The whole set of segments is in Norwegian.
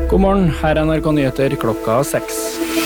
God morgen, her er NRK Nyheter klokka 6.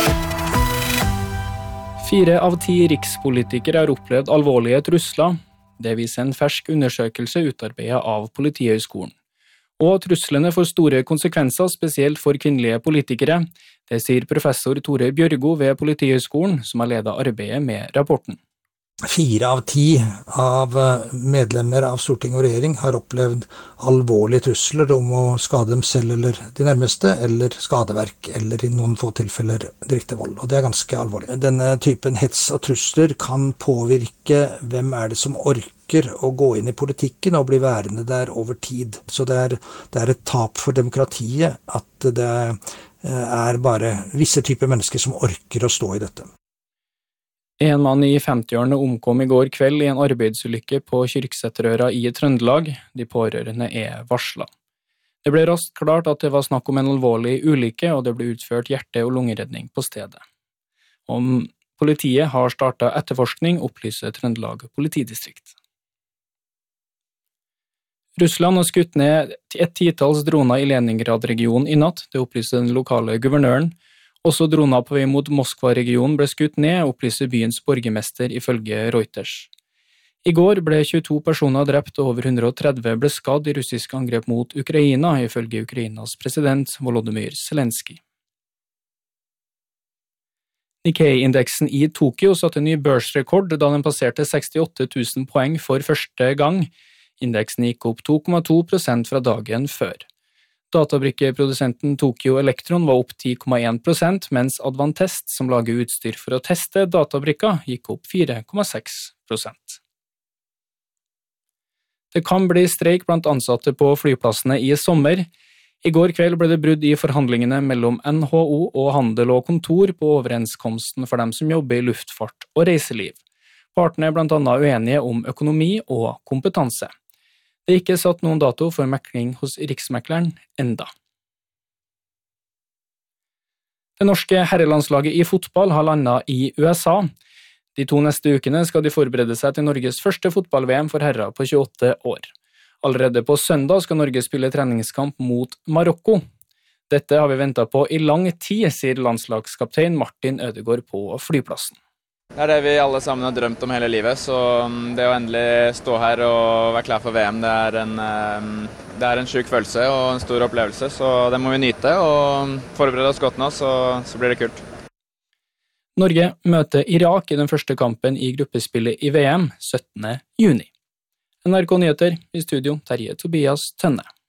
4 av 10 rikspolitikere har opplevd alvorlige trusler. Det viser en fersk undersøkelse utarbeidet av Politihøgskolen. Og truslene får store konsekvenser, spesielt for kvinnelige politikere. Det sier professor Tore Bjørgo ved Politihøgskolen, som har ledet arbeidet med rapporten. 4 av 10 av medlemmer av Stortinget og regjering har opplevd alvorlige trusler om å skade dem selv eller de nærmeste, eller skadeverk, eller i noen få tilfeller direkte vold. Og det er ganske alvorlig. Denne typen hets og trusler kan påvirke hvem er det som orker å gå inn i politikken og bli værende der over tid. Så det er et tap for demokratiet at det er bare visse typer mennesker som orker å stå i dette. En mann i 50-årene omkom i går kveld i en arbeidsulykke på Kyrksæterøra i Trøndelag. De pårørende er varslet. Det ble raskt klart at det var snakk om en alvorlig ulykke, og det ble utført hjerte- og lungeredning på stedet. Om politiet har startet etterforskning, opplyser Trøndelag politidistrikt. Russland har skutt ned et 10-talls droner i Leningrad-regionen i natt, det opplyser den lokale guvernøren. Også droner på vei mot Moskva-regionen ble skutt ned, opplyser byens borgermester ifølge Reuters. I går ble 22 personer drept og over 130 ble skadd i russisk angrep mot Ukraina, ifølge Ukrainas president Volodymyr Zelenskyj. Nikkei-indeksen i Tokyo satte ny børsrekord da den passerte 68 000 poeng for første gang. Indeksen gikk opp 2,2% fra dagen før. Databrikkeprodusenten Tokyo Electron var opp 10,1%, mens Advantest, som lager utstyr for å teste databrikker, gikk opp 4,6%. Det kan bli streik blant ansatte på flyplassene i sommer. I går kveld ble det brudd i forhandlingene mellom NHO og Handel og Kontor på overenskomsten for dem som jobber i luftfart og reiseliv. Partene er blant annet uenige om økonomi og kompetanse. Det er ikke satt noen dato for mekling hos Riksmekleren enda. Det norske herrelandslaget i fotball har landet i USA. De 2 neste ukene skal de forberede seg til Norges første fotball-VM for herrer på 28 år. Allerede på søndag skal Norge spille treningskamp mot Marokko. Dette har vi ventet på i lang tid, sier landslagskaptein Martin Ødegaard på flyplassen. Det er det vi alle sammen har drømt om hele livet, så det å endelig stå her og være klar for VM, det er en syk følelse og en stor opplevelse, så det må vi nyte og forberede oss godt nå, så blir det kult. Norge møter Irak i den første kampen i gruppespillet i VM 17. juni. NRK Nyheter i studio, Terje Tobias Tønne.